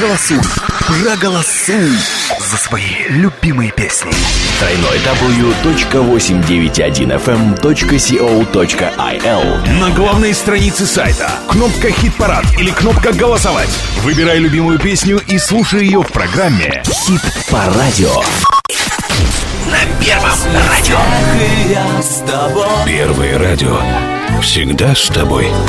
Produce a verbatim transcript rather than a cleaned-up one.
проголосуй, проголосуй за свои любимые песни. Тройной дабл ю точка восемьсот девяносто один эф эм точка си о точка ай эл. На главной странице сайта кнопка «Хит-парад» или кнопка «Голосовать». Выбирай любимую песню и слушай ее в программе «Хит по радио». На Первом радио. Первое радио. Всегда с тобой.